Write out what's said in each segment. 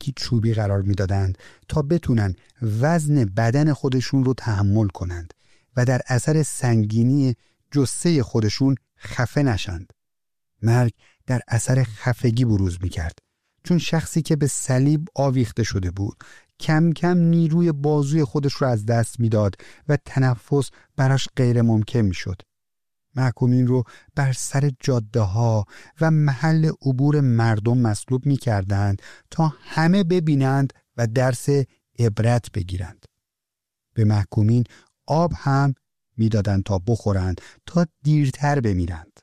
ترکی چوبی قرار میدادند تا بتونن وزن بدن خودشون رو تحمل کنند و در اثر سنگینی جثه خودشون خفه نشند. مرگ در اثر خفگی بروز میکرد، چون شخصی که به صلیب آویخته شده بود کم کم نیروی بازوی خودش رو از دست میداد و تنفس براش غیر ممکن میشد. محکومین رو بر سر جاده ها و محل عبور مردم مصلوب میکردند تا همه ببینند و درس عبرت بگیرند. به محکومین آب هم میدادند تا بخورند تا دیرتر بمیرند.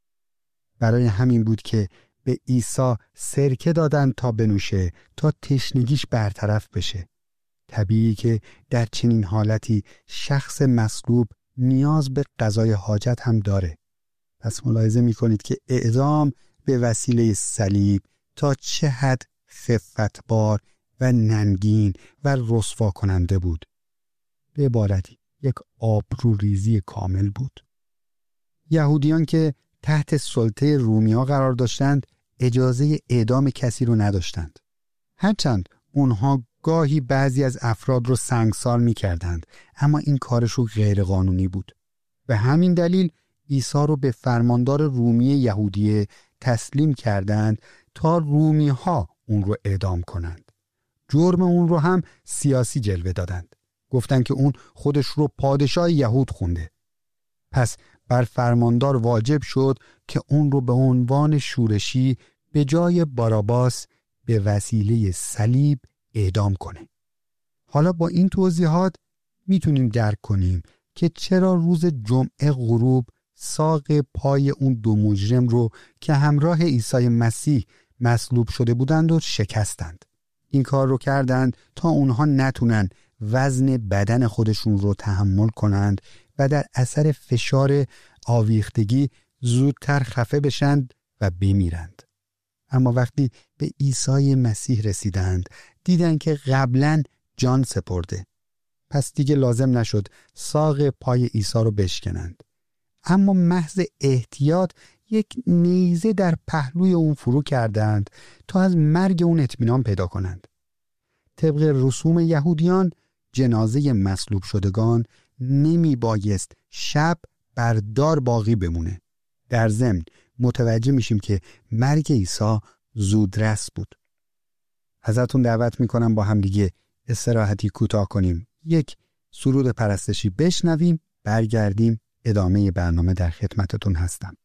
برای همین بود که به عیسی سرکه دادند تا بنوشه تا تشنگیش برطرف بشه. طبیعی که در چنین حالتی شخص مصلوب نیاز به قضای حاجت هم داره. پس ملاحظه می‌کنید که اعدام به وسیله صلیب تا چه حد خفتبار و ننگین و رسوا کننده بود. به عبارتی یک آبروریزی کامل بود. یهودیان که تحت سلطه رومی‌ها قرار داشتند اجازه اعدام کسی رو نداشتند. هرچند اونها گاهی بعضی از افراد رو سنگسار می‌کردند، اما این کارشون غیر قانونی بود. به همین دلیل عیسی رو به فرماندار رومی یهودیه تسلیم کردند تا رومی‌ها اون رو اعدام کنند. جرم اون رو هم سیاسی جلوه دادند. گفتند که اون خودش رو پادشاه یهود خونده. پس بر فرماندار واجب شد که اون رو به عنوان شورشی به جای باراباس به وسیله صلیب اعدام کنه. حالا با این توضیحات میتونیم درک کنیم که چرا روز جمعه غروب ساق پای اون دو مجرم رو که همراه عیسی مسیح مصلوب شده بودند و شکستند. این کار رو کردند تا اونها نتونن وزن بدن خودشون رو تحمل کنند و در اثر فشار آویختگی زودتر خفه بشند و بمیرند. اما وقتی به عیسی مسیح رسیدند دیدند که قبلاً جان سپرده. پس دیگه لازم نشد ساق پای عیسی رو بشکنند. اما محض احتیاط یک نیزه در پهلوی اون فرو کردند تا از مرگ اون اطمینان پیدا کنند. طبق رسوم یهودیان جنازه مصلوب شدگان نمی بایست شب بر دار باقی بمونه. در ضمن متوجه میشیم که مرگ عیسی زودرس بود. ازتون دعوت میکنم با هم دیگه استراحتی کوتاه کنیم. یک سرود پرستشی بشنویم، برگردیم ادامه برنامه در خدمتتون هستم.